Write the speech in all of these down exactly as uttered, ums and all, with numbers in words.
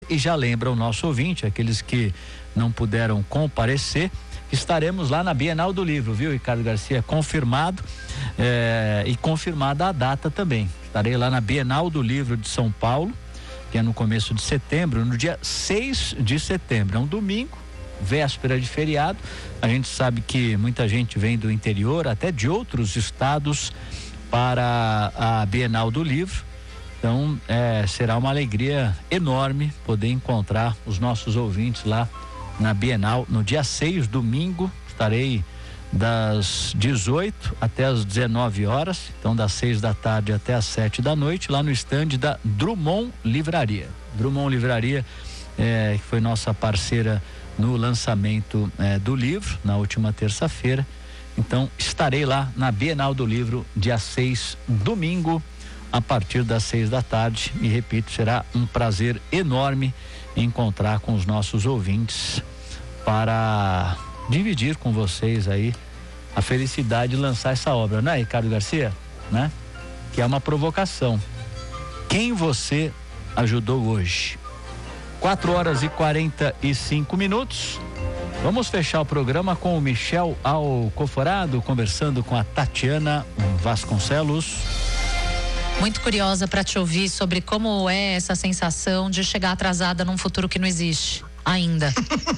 e já lembra o nosso ouvinte, aqueles que não puderam comparecer, estaremos lá na Bienal do Livro, viu, Ricardo Garcia? Confirmado é, e confirmada a data também. Estarei lá na Bienal do Livro de São Paulo, que é no começo de setembro, no dia seis de setembro, é um domingo, véspera de feriado. A gente sabe que muita gente vem do interior, até de outros estados, para a Bienal do Livro. Então, é, será uma alegria enorme poder encontrar os nossos ouvintes lá na Bienal no dia seis, domingo. Estarei das dezoito até as dezenove horas, então das seis da tarde até as sete da noite, lá no estande da Drummond Livraria. Drummond Livraria, é, que foi nossa parceira no lançamento é, do livro na última terça-feira. Então estarei lá na Bienal do Livro dia seis, domingo, a partir das seis da tarde. E repito, será um prazer enorme encontrar com os nossos ouvintes para dividir com vocês aí a felicidade de lançar essa obra, né, Ricardo Garcia? Né? Que é uma provocação. Quem você ajudou hoje? quatro horas e quarenta e cinco minutos. Vamos fechar o programa com o Michel Alcoforado, conversando com a Tatiana Vasconcelos. Muito curiosa para te ouvir sobre como é essa sensação de chegar atrasada num futuro que não existe ainda.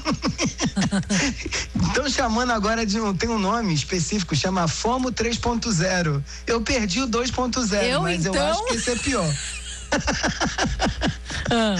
Estão chamando agora de um, tem um nome específico, chama FOMO três ponto zero. Eu perdi o dois ponto zero, eu, mas então? eu acho que esse é pior. ah.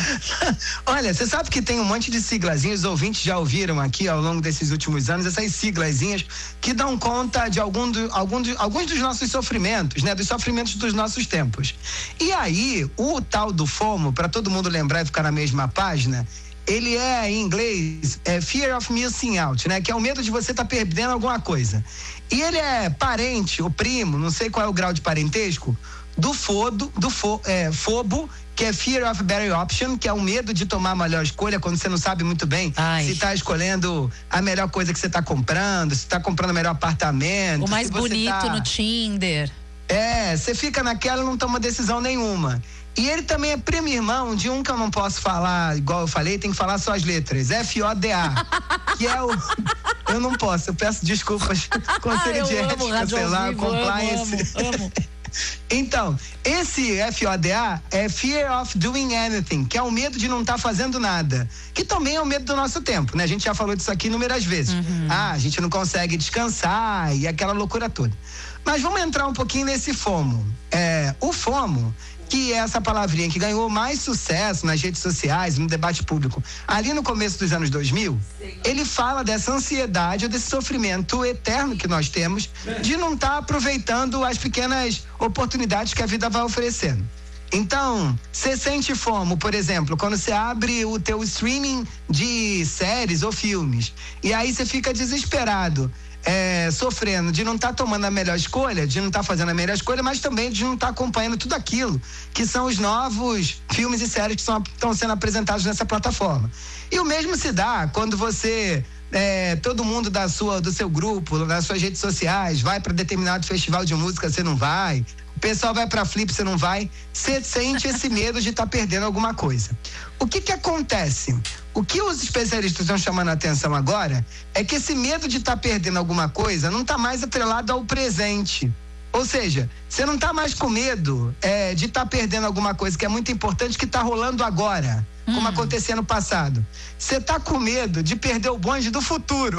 Olha, você sabe que tem um monte de siglazinhas, os ouvintes já ouviram aqui ao longo desses últimos anos, essas siglazinhas que dão conta de, algum do, algum de alguns dos nossos sofrimentos, né? Dos sofrimentos dos nossos tempos. E aí, o tal do FOMO, para todo mundo lembrar e ficar na mesma página, ele é, em inglês, é Fear of Missing Out, né? Que é o medo de você estar tá perdendo alguma coisa. E ele é parente, ou primo, não sei qual é o grau de parentesco, do fodo, do fo, é, fobo, que é Fear of Better Option, que é o medo de tomar a melhor escolha quando você não sabe muito bem Ai. se está escolhendo a melhor coisa que você está comprando, se está comprando o melhor apartamento. O mais bonito tá... no Tinder. É, você fica naquela e não toma decisão nenhuma. E ele também é primo irmão de um que eu não posso falar, igual eu falei, tem que falar só as letras, F O D A, que é o... Eu não posso, eu peço desculpas, conselho ah, de ética, sei lá, vivo, compliance. Amo, amo, amo. Então, esse F O D A é Fear of Doing Anything, que é o medo de não estar tá fazendo nada, que também é o medo do nosso tempo, né? A gente já falou disso aqui inúmeras vezes. Uhum. Ah, a gente não consegue descansar e aquela loucura toda. Mas vamos entrar um pouquinho nesse FOMO. É, o FOMO, que é essa palavrinha que ganhou mais sucesso nas redes sociais, no debate público, ali no começo dos anos dois mil, Sim. ele fala dessa ansiedade ou desse sofrimento eterno que nós temos de não estar tá aproveitando as pequenas oportunidades que a vida vai oferecendo. Então, você sente FOMO, por exemplo, quando você abre o teu streaming de séries ou filmes, e aí você fica desesperado, É, sofrendo de não estar tá tomando a melhor escolha, de não estar tá fazendo a melhor escolha, mas também de não estar tá acompanhando tudo aquilo que são os novos filmes e séries que estão sendo apresentados nessa plataforma. E o mesmo se dá quando você, é, todo mundo da sua, do seu grupo, nas suas redes sociais, vai para determinado festival de música, você não vai. O pessoal vai pra Flip, você não vai. Você sente esse medo de estar tá perdendo alguma coisa. O que que acontece? O que os especialistas estão chamando a atenção agora é que esse medo de estar tá perdendo alguma coisa não está mais atrelado ao presente. Ou seja, você não está mais com medo é, de estar tá perdendo alguma coisa que é muito importante, que está rolando agora, hum. como acontecia no passado. Você está com medo de perder o bonde do futuro.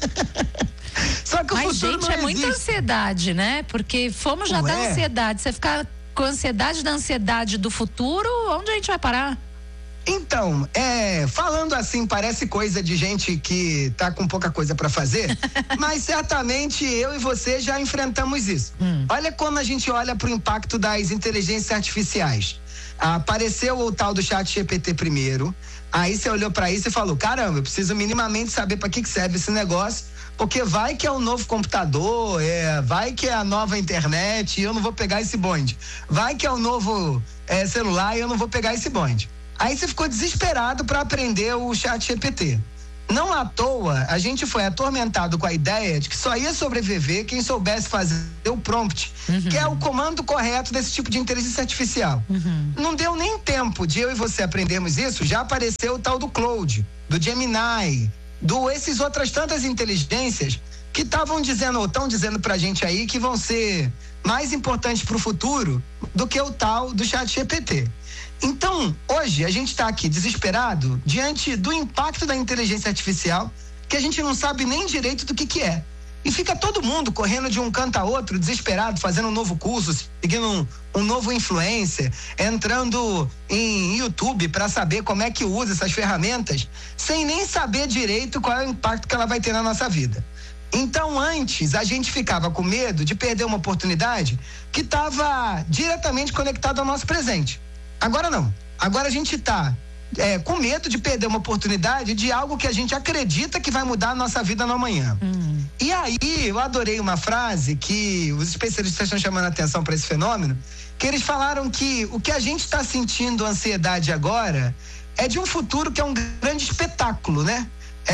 Só que Mas, o futuro gente, não é existe. Muita ansiedade, né? Porque fomos já Ué. da ansiedade. Você ficar com ansiedade da ansiedade do futuro, onde a gente vai parar? Então, é, falando assim, parece coisa de gente que tá com pouca coisa para fazer, mas certamente eu e você já enfrentamos isso. Hum. Olha quando a gente olha pro impacto das inteligências artificiais. Apareceu o tal do chat G P T primeiro, aí você olhou para isso e falou, caramba, eu preciso minimamente saber para que que serve esse negócio, porque vai que é o novo computador, é, vai que é a nova internet e eu não vou pegar esse bonde. Vai que é o novo é, celular e eu não vou pegar esse bonde. Aí você ficou desesperado para aprender o chat G P T. Não à toa, a gente foi atormentado com a ideia de que só ia sobreviver quem soubesse fazer o prompt, uhum. que é o comando correto desse tipo de inteligência artificial. Uhum. Não deu nem tempo de eu e você aprendermos isso, já apareceu o tal do Claude, do Gemini, do esses outras tantas inteligências que estavam dizendo, ou estão dizendo pra gente aí que vão ser mais importantes pro futuro do que o tal do ChatGPT. Então, hoje, a gente está aqui desesperado diante do impacto da inteligência artificial, que a gente não sabe nem direito do que que é. E fica todo mundo correndo de um canto a outro, desesperado, fazendo um novo curso, seguindo um, um novo influencer, entrando em YouTube para saber como é que usa essas ferramentas, sem nem saber direito qual é o impacto que ela vai ter na nossa vida. Então, antes, a gente ficava com medo de perder uma oportunidade que estava diretamente conectada ao nosso presente. Agora não. Agora a gente está é, com medo de perder uma oportunidade de algo que a gente acredita que vai mudar a nossa vida no amanhã. Hum. E aí, eu adorei uma frase que os especialistas estão chamando a atenção para esse fenômeno, que eles falaram que o que a gente está sentindo ansiedade agora é de um futuro que é um grande espetáculo, né?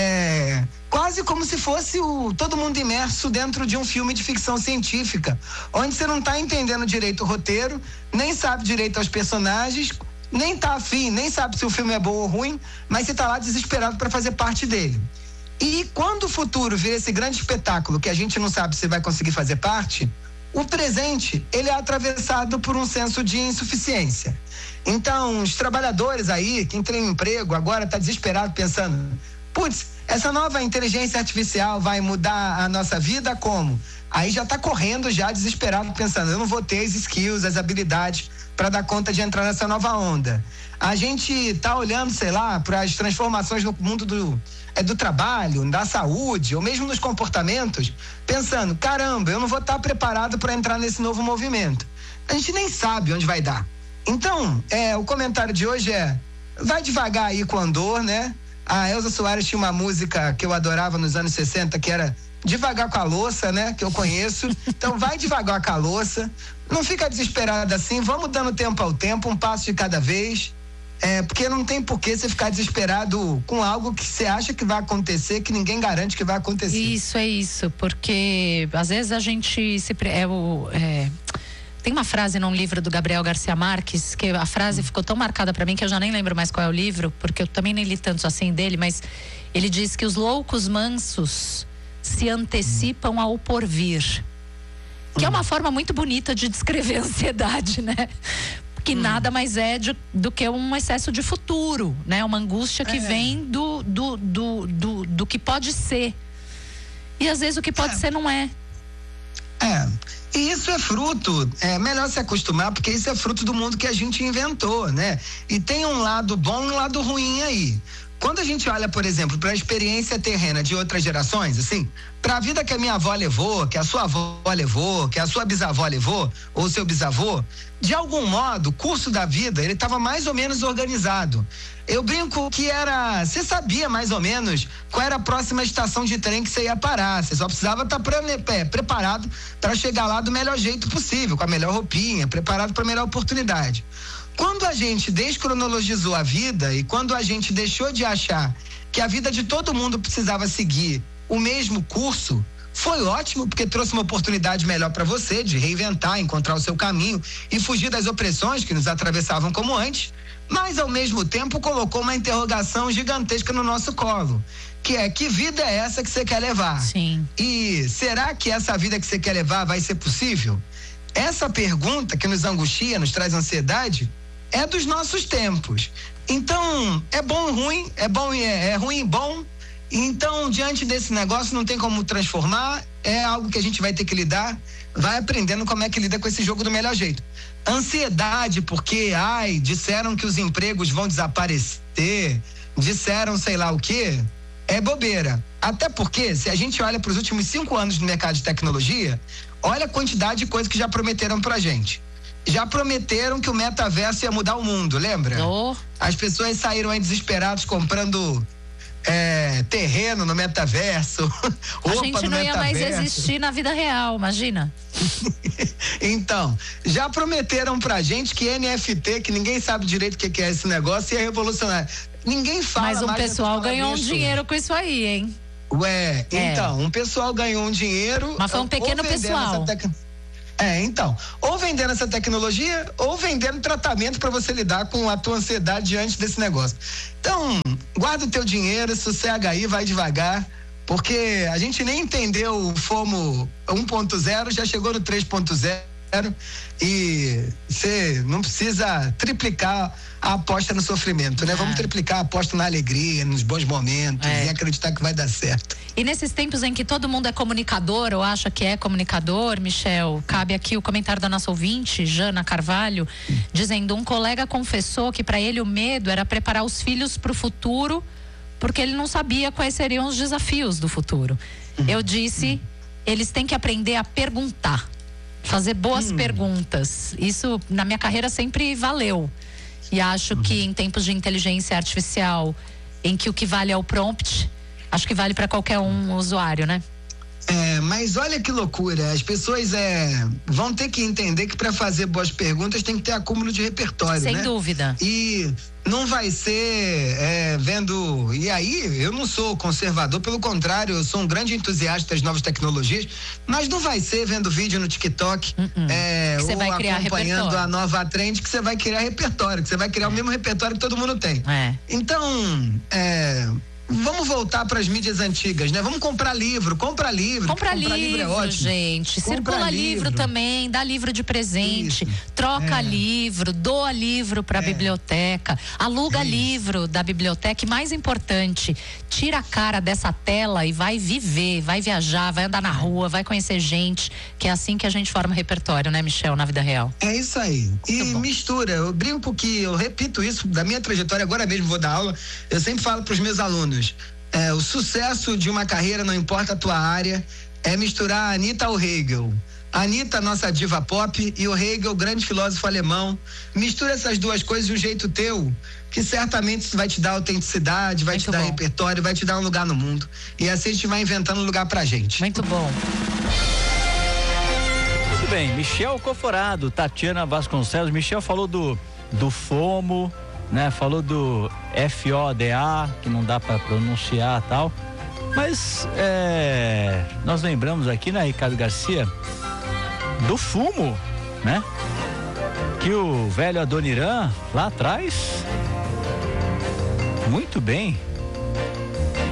É, quase como se fosse o, todo mundo imerso dentro de um filme de ficção científica, onde você não está entendendo direito o roteiro, nem sabe direito aos personagens, nem tá afim, nem sabe se o filme é bom ou ruim, mas você está lá desesperado para fazer parte dele. E quando o futuro vira esse grande espetáculo que a gente não sabe se vai conseguir fazer parte, o presente, ele é atravessado por um senso de insuficiência. Então, os trabalhadores aí, quem tem um emprego, agora está desesperado pensando, putz, essa nova inteligência artificial vai mudar a nossa vida como? Aí já está correndo, já desesperado, pensando, eu não vou ter as skills, as habilidades para dar conta de entrar nessa nova onda. A gente está olhando, sei lá, para as transformações no mundo do, é, do trabalho, da saúde, ou mesmo nos comportamentos, pensando, caramba, eu não vou estar tá preparado para entrar nesse novo movimento. A gente nem sabe onde vai dar. Então, é, o comentário de hoje é, vai devagar aí com o andor, né? A Elza Soares tinha uma música que eu adorava nos anos sessenta, que era Devagar com a Louça, né? Que eu conheço. Então vai devagar com a louça. Não fica desesperado assim. Vamos dando tempo ao tempo, um passo de cada vez. É, porque não tem por que você ficar desesperado com algo que você acha que vai acontecer, que ninguém garante que vai acontecer. Isso, é isso. Porque às vezes a gente se... É, o, é... Tem uma frase num livro do Gabriel Garcia Marques, que a frase ficou tão marcada pra mim que eu já nem lembro mais qual é o livro, porque eu também nem li tanto assim dele, mas ele diz que os loucos mansos se antecipam ao porvir. Que é uma forma muito bonita de descrever a ansiedade, né? Que hum. nada mais é de, do que um excesso de futuro, né? Uma angústia que é. vem do, do, do, do, do que pode ser. E às vezes o que pode é. ser não é. É. E isso é fruto, é melhor se acostumar, porque isso é fruto do mundo que a gente inventou, né? E tem um lado bom e um lado ruim aí. Quando a gente olha, por exemplo, para a experiência terrena de outras gerações, assim, para a vida que a minha avó levou, que a sua avó levou, que a sua bisavó levou, ou seu bisavô, de algum modo, o curso da vida, ele estava mais ou menos organizado. Eu brinco que era, você sabia mais ou menos qual era a próxima estação de trem que você ia parar, você só precisava estar pre, é, preparado para chegar lá do melhor jeito possível, com a melhor roupinha, preparado para a melhor oportunidade. Quando a gente descronologizou a vida e quando a gente deixou de achar que a vida de todo mundo precisava seguir o mesmo curso, foi ótimo porque trouxe uma oportunidade melhor para você de reinventar, encontrar o seu caminho e fugir das opressões que nos atravessavam como antes, mas ao mesmo tempo colocou uma interrogação gigantesca no nosso colo, que é, que vida é essa que você quer levar? Sim. E será que essa vida que você quer levar vai ser possível? Essa pergunta que nos angustia, nos traz ansiedade, é dos nossos tempos. Então, é bom ou ruim, é bom e é, é ruim e bom. Então, diante desse negócio, não tem como transformar, é algo que a gente vai ter que lidar, vai aprendendo como é que lida com esse jogo do melhor jeito. Ansiedade, porque, ai, disseram que os empregos vão desaparecer, disseram sei lá o quê, é bobeira. Até porque, se a gente olha para os últimos cinco anos no mercado de tecnologia, olha a quantidade de coisas que já prometeram pra gente. Já prometeram que o metaverso ia mudar o mundo, lembra? Oh. As pessoas saíram aí desesperadas comprando é, terreno no metaverso. A gente não ia mais existir na vida real, imagina. Então, já prometeram pra gente que N F T, que ninguém sabe direito o que é esse negócio, ia revolucionar. ninguém fala Mas um mais pessoal ganhou um disso. dinheiro com isso aí, hein? Ué, É. então, um pessoal ganhou um dinheiro. Mas foi um pequeno ou vendendo pessoal. essa tec- É, então, ou vendendo essa tecnologia, ou vendendo tratamento para você lidar com a tua ansiedade diante desse negócio. Então, guarda o teu dinheiro, sossega aí, vai devagar, porque a gente nem entendeu o FOMO um ponto zero, já chegou no três ponto zero e você não precisa triplicar a aposta no sofrimento, né? Ah. Vamos triplicar a aposta na alegria, nos bons momentos, É. e acreditar que vai dar certo. E nesses tempos em que todo mundo é comunicador ou acha que é comunicador, Michel, cabe aqui o comentário da nossa ouvinte, Jana Carvalho, dizendo: um colega confessou que para ele o medo era preparar os filhos para o futuro, porque ele não sabia quais seriam os desafios do futuro. Eu disse, eles têm que aprender a perguntar, fazer boas Hum. perguntas. Isso na minha carreira sempre valeu. E acho que em tempos de inteligência artificial, em que o que vale é o prompt, acho que vale para qualquer um usuário, né? É, mas olha que loucura, as pessoas é, vão ter que entender que para fazer boas perguntas tem que ter acúmulo de repertório, Sem né? dúvida. E não vai ser é, vendo, e aí eu não sou conservador, pelo contrário, eu sou um grande entusiasta das novas tecnologias, mas não vai ser vendo vídeo no TikTok Uh-uh. é, Que você ou vai criar acompanhando repertório. a nova trend, que você vai criar repertório, que você vai criar o mesmo repertório que todo mundo tem. É. Então, é, vamos voltar para as mídias antigas, né? Vamos comprar livro, compra livro. Compra comprar livro, livro é ótimo. gente. Compra Circula livro. livro. também, dá livro de presente, Isso. troca É. livro, doa livro para a É. biblioteca, aluga Isso. livro da biblioteca e, mais importante, tira a cara dessa tela e vai viver, vai viajar, vai andar na rua, vai conhecer gente, que é assim que a gente forma repertório, né, Michel, na vida real. É isso aí. E Muito bom. mistura. Eu brinco que eu repito isso da minha trajetória, agora mesmo vou dar aula. Eu sempre falo para os meus alunos: é, o sucesso de uma carreira, não importa a tua área, é misturar a Anitta ao Hegel. A Anitta, nossa diva pop, e o Hegel, grande filósofo alemão. Mistura essas duas coisas de um jeito teu, que certamente isso vai te dar autenticidade, vai Muito te dar bom. repertório, vai te dar um lugar no mundo. E assim a gente vai inventando um lugar pra gente. Muito bom. Muito bem, Michel Coforado, Tatiana Vasconcelos. Michel falou do, do FOMO, né? Falou do F O D A, que não dá para pronunciar e tal. Mas é, nós lembramos aqui, né, Ricardo Garcia, do fumo, né? Que o velho Adoniran, lá atrás, muito bem,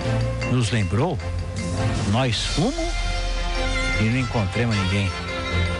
nos lembrou. Nós fumo e não encontramos ninguém.